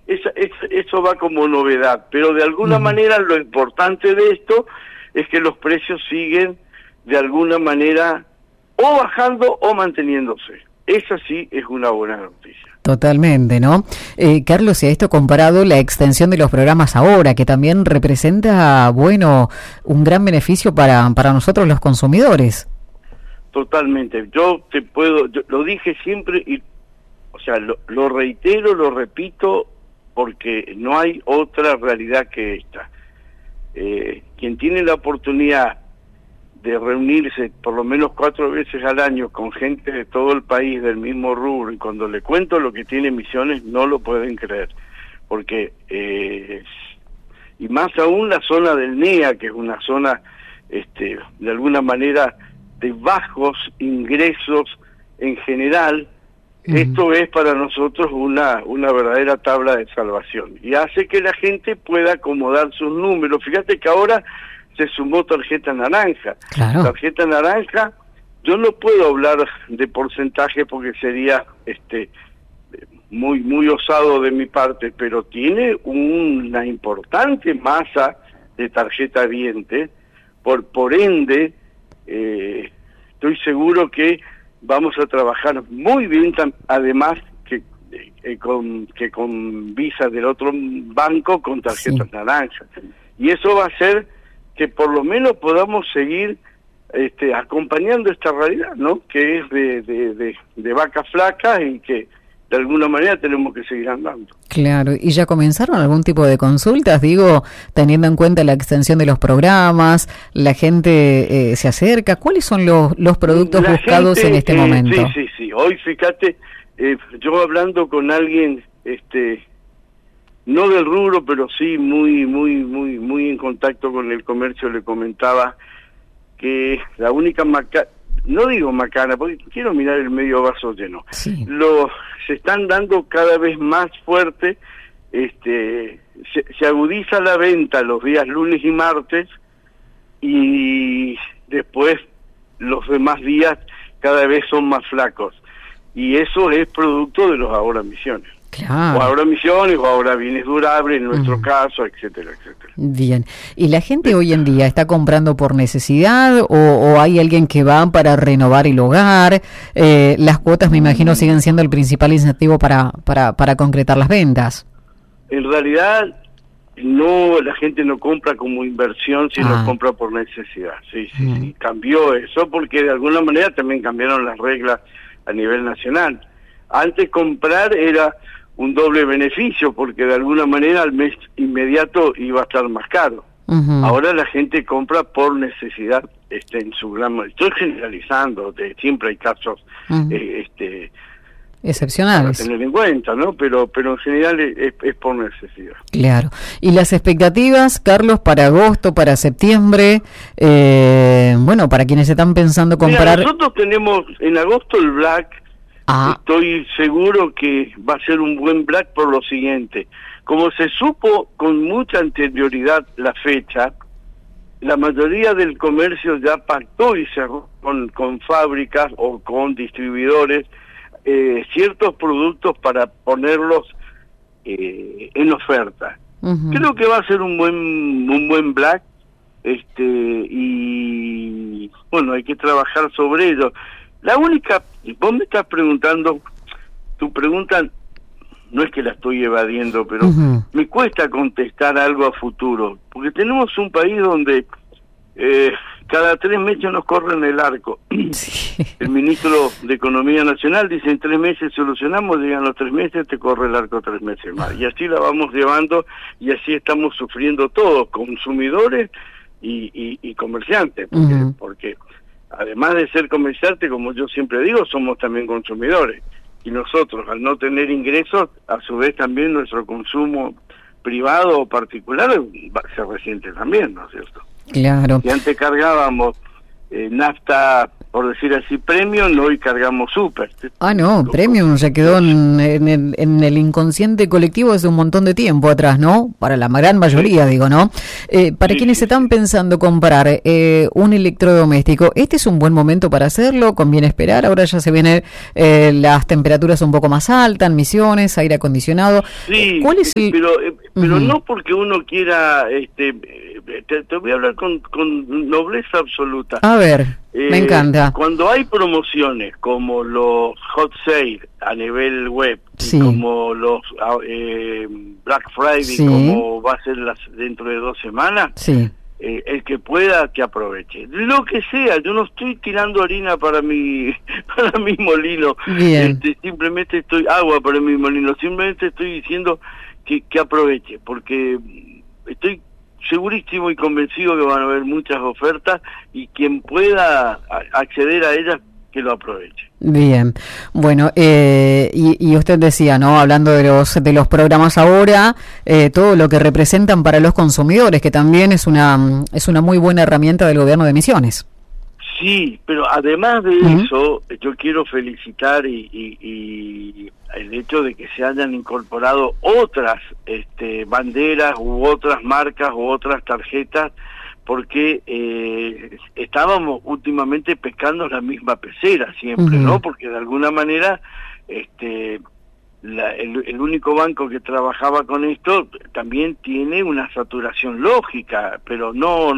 Eso va como novedad, pero de alguna manera lo importante de esto es que los precios siguen de alguna manera o bajando o manteniéndose. Esa sí es una buena noticia. Totalmente, ¿no? Carlos, y a esto comparado la extensión de los programas ahora, que también representa, bueno, un gran beneficio para nosotros los consumidores. Totalmente. Yo lo dije siempre y, o sea, lo reitero, lo repito, porque no hay otra realidad que esta. Quien tiene la oportunidad de reunirse por lo menos 4 veces al año con gente de todo el país del mismo rubro, y cuando le cuento lo que tiene Misiones no lo pueden creer, porque y más aún la zona del NEA, que es una zona de alguna manera de bajos ingresos en general. Esto es para nosotros una verdadera tabla de salvación y hace que la gente pueda acomodar sus números. Fíjate que ahora se sumó tarjeta naranja. Claro. Tarjeta naranja, yo no puedo hablar de porcentaje porque sería muy osado de mi parte, pero tiene una importante masa de tarjeta viente, por ende estoy seguro que vamos a trabajar muy bien, además que con Visa del otro banco con tarjetas naranjas. Y eso va a hacer que por lo menos podamos seguir acompañando esta realidad, ¿no? Que es de vacas flacas y que de alguna manera tenemos que seguir andando. Claro, ¿y ya comenzaron algún tipo de consultas? Digo, teniendo en cuenta la extensión de los programas, la gente se acerca. ¿Cuáles son los productos buscados en este momento? Sí. Hoy, fíjate, yo hablando con alguien, no del rubro, pero sí muy en contacto con el comercio, le comentaba que la única no digo macana, porque quiero mirar el medio vaso lleno. Sí. Se están dando cada vez más fuerte, se agudiza la venta los días lunes y martes, y después los demás días cada vez son más flacos. Y eso es producto de los Ahora Misiones. Claro. O Ahora Misiones, o Ahora Bienes Durables, en nuestro caso, etcétera. Bien. ¿Y la gente hoy en día está comprando por necesidad o hay alguien que va para renovar el hogar? Las cuotas, me imagino, siguen siendo el principal incentivo para concretar las ventas. En realidad, no, la gente no compra como inversión, sino compra por necesidad. Sí. Cambió eso porque de alguna manera también cambiaron las reglas a nivel nacional. Antes comprar era un doble beneficio porque de alguna manera al mes inmediato iba a estar más caro. Ahora la gente compra por necesidad, en su gran... Estoy generalizando, siempre hay casos excepcionales para tener en cuenta, ¿no? Pero en general es por necesidad. Claro. ¿Y las expectativas, Carlos, para agosto, para septiembre? Bueno, para quienes están pensando comprar... Mira, nosotros tenemos en agosto el Black. Estoy seguro que va a ser un buen Black por lo siguiente. Como se supo con mucha anterioridad la fecha, la mayoría del comercio ya pactó y cerró con fábricas o con distribuidores ciertos productos para ponerlos en oferta. Creo que va a ser un buen Black, y bueno, hay que trabajar sobre ello. La única, vos me estás preguntando, tu pregunta no es que la estoy evadiendo, pero me cuesta contestar algo a futuro, porque tenemos un país donde cada 3 meses nos corren el arco. Sí. El ministro de Economía Nacional dice: en 3 meses solucionamos, llegan los 3 meses, te corre el arco 3 meses más. Y así la vamos llevando, y así estamos sufriendo todos, consumidores y comerciantes, porque además de ser comerciantes, como yo siempre digo, somos también consumidores. Y nosotros, al no tener ingresos, a su vez también nuestro consumo privado o particular se resiente también, ¿no es cierto? Claro. Si antes cargábamos nafta por decir así, Premium, hoy cargamos Super. Ah, no, Premium ya quedó en el inconsciente colectivo hace un montón de tiempo atrás, ¿no? Para la gran mayoría, digo, ¿no? Para quienes están pensando comprar un electrodoméstico, ¿este es un buen momento para hacerlo? ¿Conviene esperar? Ahora ya se vienen las temperaturas un poco más altas, Misiones, aire acondicionado. Sí, ¿Cuál es el...? pero no porque uno quiera... te voy a hablar con nobleza absoluta. A ver, me encanta. Cuando hay promociones como los hot sale a nivel web, sí, como los Black Friday, sí, como va a ser dentro de 2 semanas, sí, el que pueda que aproveche. Lo que sea, yo no estoy tirando harina para mi molino. Bien. Simplemente agua para mi molino. Simplemente estoy diciendo que aproveche, porque estoy segurísimo y convencido que van a haber muchas ofertas y quien pueda acceder a ellas, que lo aproveche. Bien, bueno, y usted decía, ¿no? Hablando de los programas ahora, todo lo que representan para los consumidores, que también es una muy buena herramienta del gobierno de Misiones. Sí, pero además de eso, yo quiero felicitar y el hecho de que se hayan incorporado otras banderas u otras marcas u otras tarjetas, porque estábamos últimamente pescando la misma pecera siempre, ¿no? Porque de alguna manera el único banco que trabajaba con esto también tiene una saturación lógica, pero no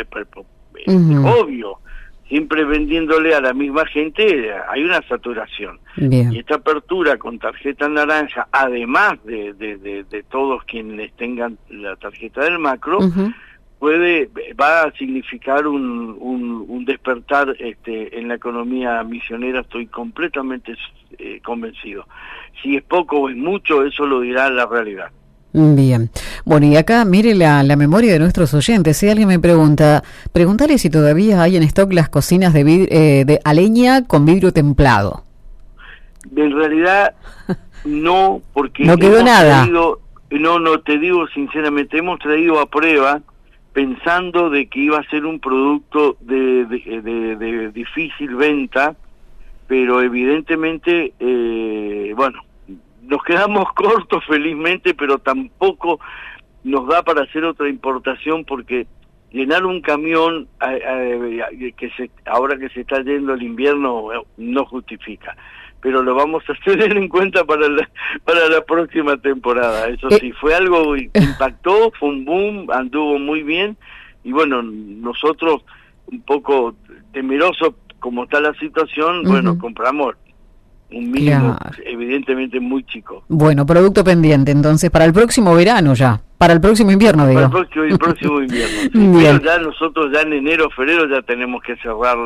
obvio. Siempre vendiéndole a la misma gente hay una saturación. Bien. Y esta apertura con tarjeta naranja, además de todos quienes tengan la tarjeta del macro, va a significar un despertar en la economía misionera. Estoy completamente convencido. Si es poco o es mucho, eso lo dirá la realidad. Bien. Bueno, y acá mire la memoria de nuestros oyentes. Si alguien me pregúntale si todavía hay en stock las cocinas de a leña con vidrio templado. En realidad no, porque no quedó nada. No, te digo sinceramente, hemos traído a prueba pensando de que iba a ser un producto de difícil venta, pero evidentemente, bueno, nos quedamos cortos felizmente, pero tampoco nos da para hacer otra importación, porque llenar un camión ahora que se está yendo el invierno no justifica, pero lo vamos a tener en cuenta para la próxima temporada. Eso sí, fue algo que impactó, fue un boom, anduvo muy bien, y bueno, nosotros un poco temerosos como está la situación, bueno, compramos un mínimo, claro, evidentemente muy chico. Bueno, producto pendiente, entonces, para el próximo verano ya, para el próximo invierno, digo. Para el próximo invierno, sí. Pero ya nosotros ya en enero, febrero ya tenemos que cerrar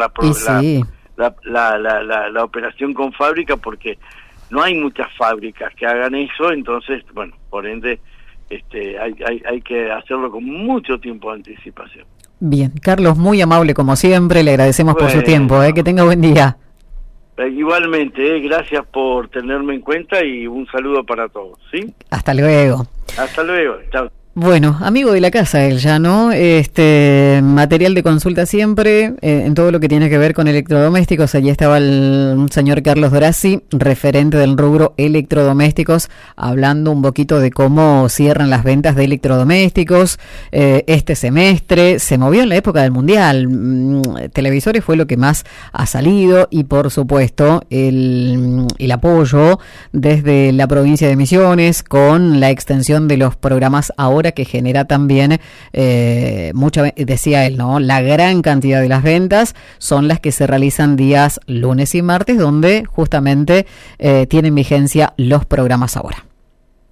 la operación con fábrica, porque no hay muchas fábricas que hagan eso, entonces, bueno, por ende, hay que hacerlo con mucho tiempo de anticipación. Bien, Carlos, muy amable como siempre, le agradecemos por su tiempo, que tenga buen día. Igualmente, gracias por tenerme en cuenta y un saludo para todos, ¿sí? Hasta luego. Hasta luego, chao. Bueno, amigo de la casa él ya, ¿no? Material de consulta siempre, en todo lo que tiene que ver con electrodomésticos. Allí estaba el señor Carlos Dorazzi, referente del rubro electrodomésticos, hablando un poquito de cómo cierran las ventas de electrodomésticos este semestre. Se movió en la época del Mundial. Televisores fue lo que más ha salido, y por supuesto el apoyo desde la provincia de Misiones con la extensión de los programas Ahora, que genera también decía él, ¿no? La gran cantidad de las ventas son las que se realizan días lunes y martes, donde justamente tienen vigencia los programas Ahora.